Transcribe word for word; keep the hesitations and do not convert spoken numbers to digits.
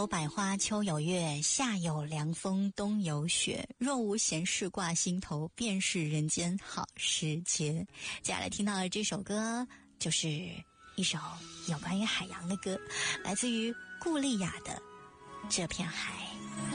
有百花秋有月，夏有凉风冬有雪，若无闲事挂心头，便是人间好时节。接下来听到的这首歌就是一首有关于海洋的歌，来自于顾丽雅的《这片海》。